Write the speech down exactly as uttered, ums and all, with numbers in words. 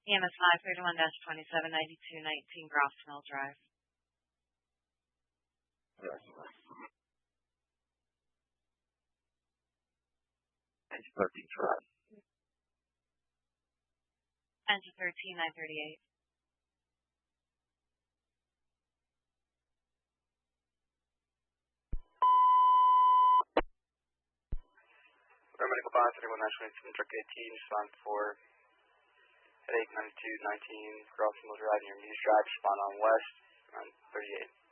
E M S five thirty-one twenty-seven ninety-two nineteen Groff Mill Drive. Yes. Engine thirteen Drive. Engine thirteen nine thirty-eight. Paramedical five thirty-one twenty-seven Truck eighteen, respond for headache ninety-two nineteen Groff Mill Drive near Muse Drive, respond on west on thirty-eight.